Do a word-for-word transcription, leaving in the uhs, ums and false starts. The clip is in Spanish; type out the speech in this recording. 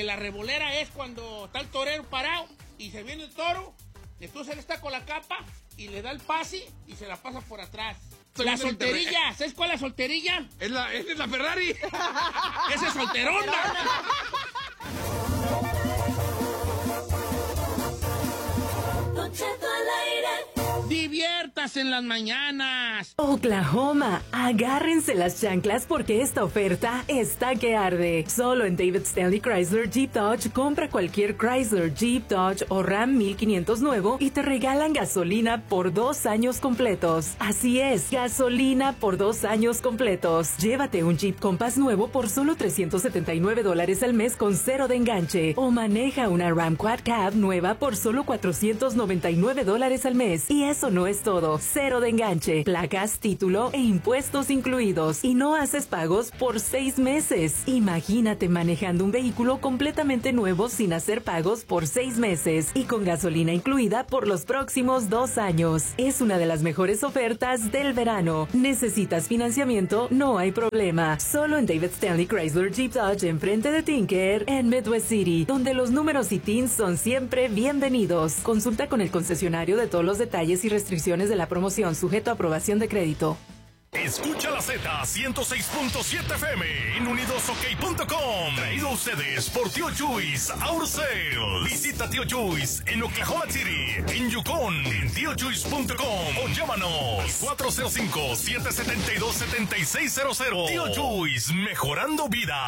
la revolera es cuando está el torero parado y se viene el toro, entonces él está con la capa y le da el pase y se la pasa por atrás. La solterilla, ¿sabes cuál es la solterilla? Es la, es la Ferrari. Esa es solterona. Don Cheto al aire. Diviértase en las mañanas. Oklahoma, agárrense las chanclas porque esta oferta está que arde. Solo en David Stanley Chrysler Jeep Dodge compra cualquier Chrysler, Jeep, Dodge o Ram mil quinientos nuevo y te regalan gasolina por dos años completos. Así es, gasolina por dos años completos. Llévate un Jeep Compass nuevo por solo trescientos setenta y nueve dólares al mes con cero de enganche. O maneja una Ram Quad Cab nueva por solo cuatrocientos noventa y nueve dólares al mes. Y eso no es todo. Cero de enganche, placas, título e impuestos incluidos. Y no haces pagos por seis meses. Imagínate manejando un vehículo completamente nuevo sin hacer pagos por seis meses y con gasolina incluida por los próximos dos años. Es una de las mejores ofertas del verano. ¿Necesitas financiamiento? No hay problema. Solo en David Stanley Chrysler Jeep Dodge enfrente de Tinker en Midwest City, donde los números y T I Ns son siempre bienvenidos. Consulta con el concesionario de todos los detalles y restricciones de la promoción, sujeto a aprobación de crédito. Escucha la Z ciento seis punto siete F M en unidos ok punto com. Traído a ustedes por Tío Chuys Auto Sales. Visita Tío Chuys en Oklahoma City, en Yukon, en tío chuys punto com o llámanos cuatro cero cinco, siete siete dos, siete seis cero cero. Tío Chuys, mejorando vidas.